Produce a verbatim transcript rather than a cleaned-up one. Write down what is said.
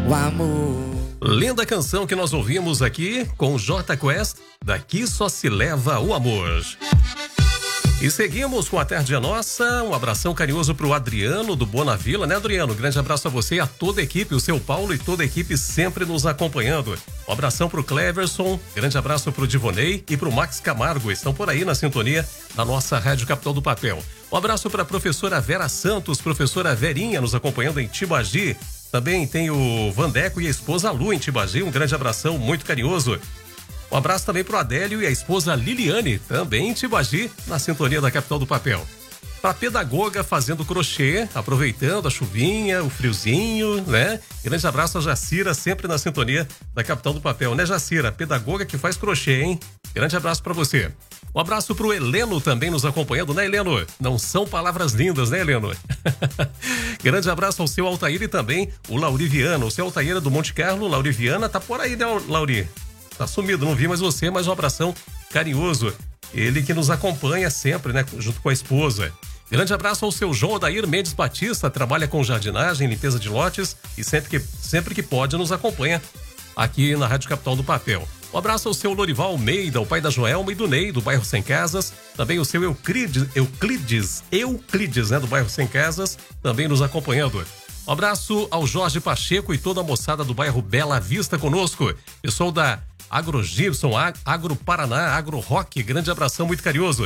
o amor. Linda canção que nós ouvimos aqui com o Jota Quest, Daqui Só Se Leva o Amor. E seguimos com a Tarde é Nossa. Um abração carinhoso pro Adriano do Bonavila, né, Adriano? Grande abraço a você e a toda a equipe, o seu Paulo e toda a equipe sempre nos acompanhando. Um abração pro Cleverson, grande abraço pro Divonei e pro Max Camargo, estão por aí na sintonia da nossa Rádio Capital do Papel. Um abraço para a professora Vera Santos, professora Verinha nos acompanhando em Tibagi. Também tem o Vandeco e a esposa Lu em Tibagi, um grande abração muito carinhoso. Um abraço também pro Adélio e a esposa Liliane, também em Tibagi, na sintonia da Capital do Papel. Pra pedagoga fazendo crochê, aproveitando a chuvinha, o friozinho, né? Grande abraço a Jacira, sempre na sintonia da Capital do Papel, né, Jacira? Pedagoga que faz crochê, hein? Grande abraço pra você. Um abraço pro Heleno também nos acompanhando, né, Heleno? Não são palavras lindas, né, Heleno? Grande abraço ao seu Altair e também o Lauriviano. O seu Altair é do Monte Carlo, Lauriviana, tá por aí, né, Lauri? Tá sumido, não vi mais você, mas um abração carinhoso. Ele que nos acompanha sempre, né, junto com a esposa. Grande abraço ao seu João Odair Mendes Batista, trabalha com jardinagem, limpeza de lotes e sempre que, sempre que pode nos acompanha aqui na Rádio Capital do Papel. Um abraço ao seu Lorival Almeida, o pai da Joelma e do Ney, do bairro Sem Casas. Também o seu Euclides, Euclides, Euclides, né, do bairro Sem Casas, também nos acompanhando. Um abraço ao Jorge Pacheco e toda a moçada do bairro Bela Vista conosco. Pessoal da Agro Gibson, Agro Paraná, Agro Rock, grande abração muito carinhoso.